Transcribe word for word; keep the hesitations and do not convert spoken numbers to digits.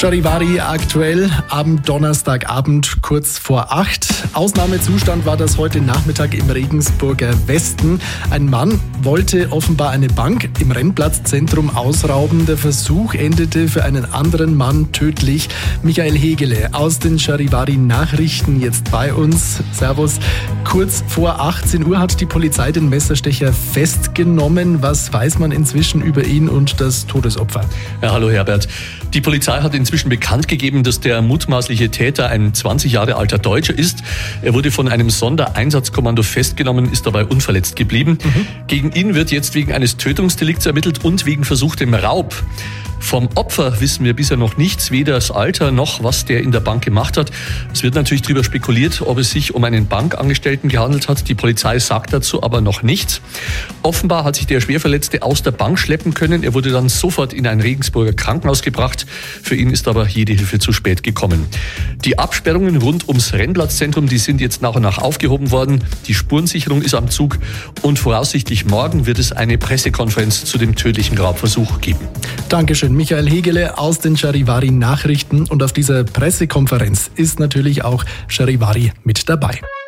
Charivari aktuell am Donnerstagabend kurz vor acht. Ausnahmezustand war das heute Nachmittag im Regensburger Westen. Ein Mann wollte offenbar eine Bank im Rennplatzzentrum ausrauben. Der Versuch endete für einen anderen Mann tödlich. Michael Hegele aus den Charivari-Nachrichten jetzt bei uns. Servus. Kurz vor achtzehn Uhr hat die Polizei den Messerstecher festgenommen. Was weiß man inzwischen über ihn und das Todesopfer? Ja, hallo Herbert. Die Polizei hat inzwischen bekannt gegeben, dass der mutmaßliche Täter ein zwanzig Jahre alter Deutscher ist. Er wurde von einem Sondereinsatzkommando festgenommen, ist dabei unverletzt geblieben. Mhm. Gegen ihn wird jetzt wegen eines Tötungsdelikts ermittelt und wegen versuchtem Raub. Vom Opfer wissen wir bisher noch nichts, weder das Alter noch, was der in der Bank gemacht hat. Es wird natürlich darüber spekuliert, ob es sich um einen Bankangestellten gehandelt hat. Die Polizei sagt dazu aber noch nichts. Offenbar hat sich der Schwerverletzte aus der Bank schleppen können. Er wurde dann sofort in ein Regensburger Krankenhaus gebracht. Für ihn ist aber jede Hilfe zu spät gekommen. Die Absperrungen rund ums Rennplatzzentrum, die sind jetzt nach und nach aufgehoben worden. Die Spurensicherung ist am Zug und voraussichtlich morgen wird es eine Pressekonferenz zu dem tödlichen Raubversuch geben. Dankeschön, Michael Hegele aus den Charivari-Nachrichten. Und auf dieser Pressekonferenz ist natürlich auch Charivari mit dabei.